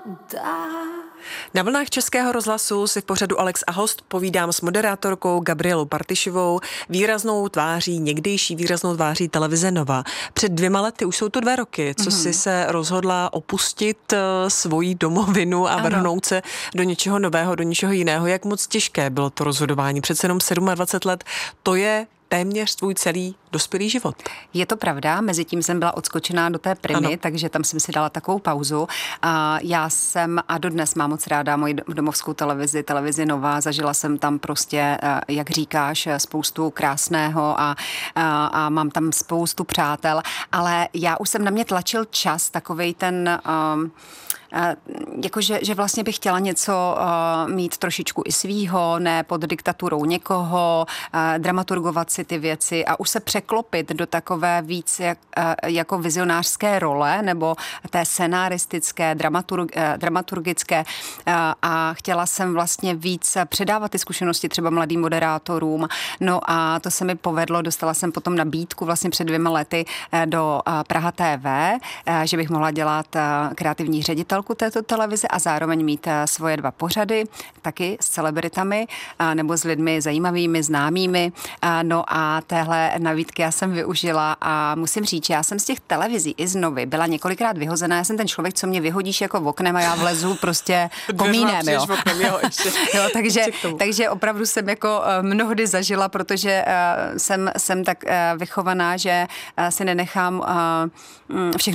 Na vlnách Českého rozhlasu si v pořadu Alex a host povídám s moderátorkou Gabrielou Partišovou, někdejší výraznou tváří televize Nova. Před 2 lety, už jsou to 2 roky, co jsi se rozhodla opustit svoji domovinu a vrhnout se do něčeho nového, do něčeho jiného. Jak moc těžké bylo to rozhodování? Přece jenom 27 let, to je téměř tvůj celý dospělý život. Je to pravda, mezi tím jsem byla odskočená do té Primy, takže tam jsem si dala takovou pauzu. Já jsem a dodnes mám moc ráda moji domovskou televizi Nova, zažila jsem tam prostě, jak říkáš, spoustu krásného a mám tam spoustu přátel, ale já už jsem na mě tlačil čas, takovej ten... jakože že vlastně bych chtěla něco mít trošičku i svýho, ne pod diktaturou někoho, dramaturgovat si ty věci a už se překlopit do takové víc jako vizionářské role nebo té scenaristické, dramaturgické a chtěla jsem vlastně víc předávat ty zkušenosti třeba mladým moderátorům. No a to se mi povedlo, dostala jsem potom nabídku vlastně před 2 lety do Praha TV, že bych mohla dělat kreativní ředitelku této televize a zároveň mít svoje 2 pořady, taky s celebritami nebo s lidmi zajímavými, známými. No a téhle nabídky já jsem využila a musím říct, že já jsem z těch televizí i z Novy byla několikrát vyhozená. Já jsem ten člověk, co mě vyhodíš jako oknem a já vlezu prostě komínem. Jo, takže opravdu jsem jako mnohdy zažila, protože jsem tak vychovaná, že si nenechám všechno